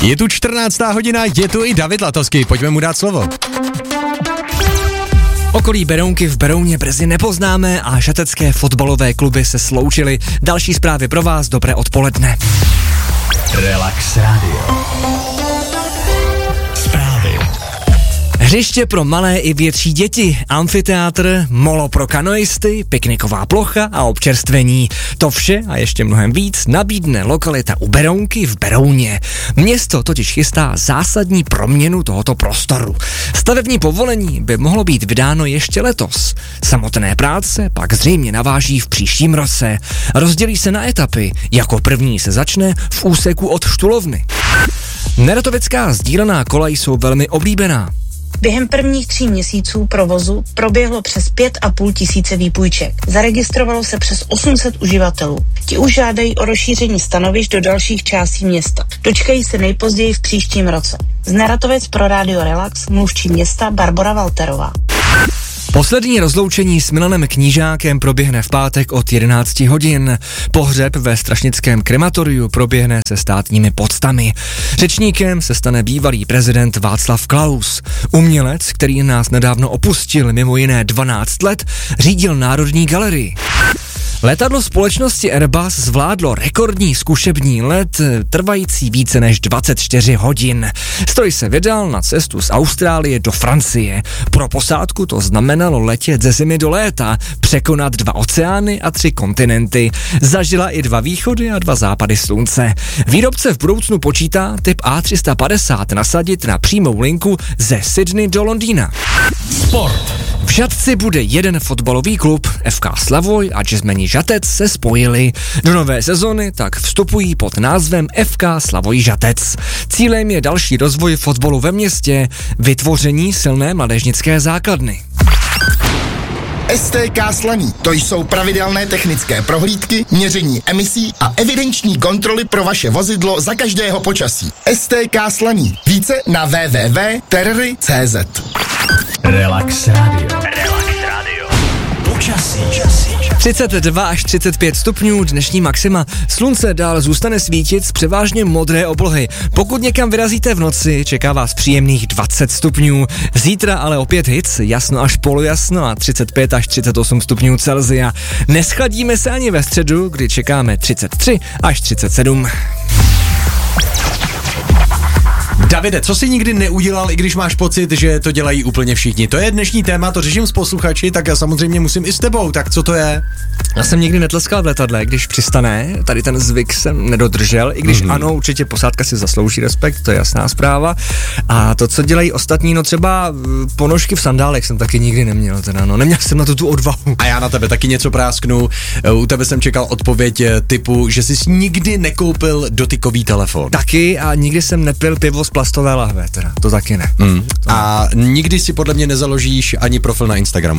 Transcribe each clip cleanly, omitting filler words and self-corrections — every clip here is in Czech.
Je tu 14. hodina, je tu i David Latovský, pojďme mu dát slovo. Okolí Berounky v Berouně brzy nepoznáme a žatecké fotbalové kluby se sloučily. Další zprávy pro vás, dobré odpoledne. Relax Radio. Zprávy. Hřiště pro malé i větší děti, amfiteátr, molo pro kanoisty, pikniková plocha a občerstvení. To vše a ještě mnohem víc nabídne lokalita u Berounky v Berouně. Město totiž chystá zásadní proměnu tohoto prostoru. Stavební povolení by mohlo být vydáno ještě letos. Samotné práce pak zřejmě naváží v příštím roce. Rozdělí se na etapy. Jako první se začne v úseku od Štulovny. Neratovická sdílená kolej jsou velmi oblíbená. Během prvních 3 měsíců provozu proběhlo přes 5,5 tisíce výpůjček. Zaregistrovalo se přes 800 uživatelů. Ti už žádají o rozšíření stanovišť do dalších částí města. Dočkají se nejpozději v příštím roce. Z Neratovic pro Rádio Relax mluvčí města Barbora Walterová. Poslední rozloučení s Milanem Knížákem proběhne v pátek od 11 hodin. Pohřeb ve strašnickém krematoriu proběhne se státními poctami. Řečníkem se stane bývalý prezident Václav Klaus. Umělec, který nás nedávno opustil, mimo jiné 12 let, řídil Národní galerii. Letadlo společnosti Airbus zvládlo rekordní zkušební let trvající více než 24 hodin. Stroj se vydal na cestu z Austrálie do Francie. Pro posádku to znamenalo letět ze Zemi do léta, překonat 2 oceány a 3 kontinenty. Zažila i 2 východy a 2 západy slunce. Výrobce v budoucnu počítá typ A350 nasadit na přímou linku ze Sydney do Londýna. Sport. V Žatci bude jeden fotbalový klub, FK Slavoj a jazzmeni Žatec se spojili. Do nové sezony tak vstupují pod názvem FK Slavoj Žatec. Cílem je další rozvoj fotbalu ve městě, vytvoření silné mládežnické základny. STK Slaný, to jsou pravidelné technické prohlídky, měření emisí a evidenční kontroly pro vaše vozidlo za každého počasí. STK Slaný, více na www.terry.cz. Relax Radio. Relax Radio. Počasí. 32 až 35 stupňů dnešní maxima. Slunce dál zůstane svítit z převážně modré oblohy. Pokud někam vyrazíte v noci, čeká vás příjemných 20 stupňů. Zítra ale opět hic, jasno až polojasno a 35 až 38 stupňů Celsia. Neschladíme se ani ve středu, kdy čekáme 33 až 37. Davide, co jsi nikdy neudělal, i když máš pocit, že to dělají úplně všichni? To je dnešní téma, to řeším s posluchači, tak já samozřejmě musím i s tebou, tak co to je? Já jsem nikdy netleskal v letadle, když přistane, tady ten zvyk jsem nedodržel, i když ano, určitě posádka si zaslouží respekt, to je jasná zpráva. A to, co dělají ostatní, no třeba ponožky v sandálech jsem taky nikdy neměl, teda no, neměl jsem na to tu odvahu. A já na tebe taky něco prásknu, u tebe jsem čekal odpověď typu, že jsi nikdy nekoupil dotykový telefon. Taky a nikdy jsem nepil pivo z plastové lahve, teda, to taky ne. A nikdy si podle mě nezaložíš ani profil na Instagramu.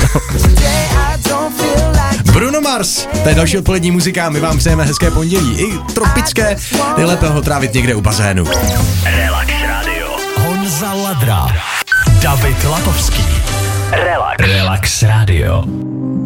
Bruno Mars, to je další odpolední muzika, my vám přejeme hezké pondělí, i tropické, nejlépe ho trávit někde u bazénu. Relax Radio. Honza Ladra. David Latovský. Relax Radio.